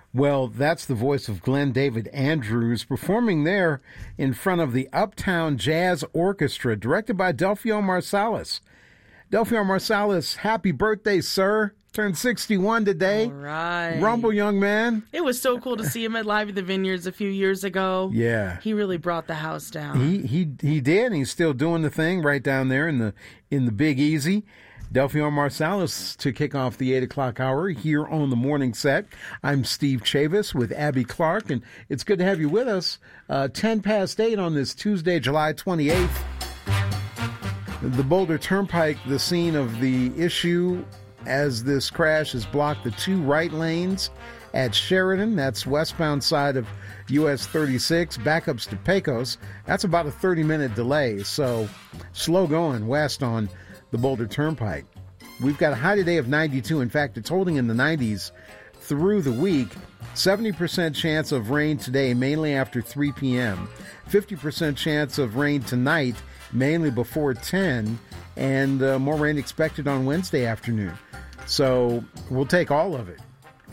Well, that's the voice of Glenn David Andrews performing there in front of the Uptown Jazz Orchestra, directed by Delfeayo Marsalis. Delfeayo Marsalis, happy birthday, sir. Turned 61 today. All right. Rumble, young man. It was so cool to see him at Live at the Vineyards a few years ago. Yeah. He really brought the house down. He did, and he's still doing the thing right down there in the Big Easy. Delfeayo Marsalis to kick off the 8 o'clock hour here on the morning set. I'm Steve Chavis with Abby Clark, and it's good to have you with us. 10 past 8 on this Tuesday, July 28th. The Boulder Turnpike, the scene of the issue as this crash has blocked the two right lanes at Sheridan. That's westbound side of US 36. Backups to Pecos. That's about a 30-minute delay, so slow going west on the Boulder Turnpike. We've got a high today of 92. In fact, it's holding in the 90s through the week. 70% chance of rain today, mainly after 3 p.m. 50% chance of rain tonight, mainly before 10, and more rain expected on Wednesday afternoon. So we'll take all of it.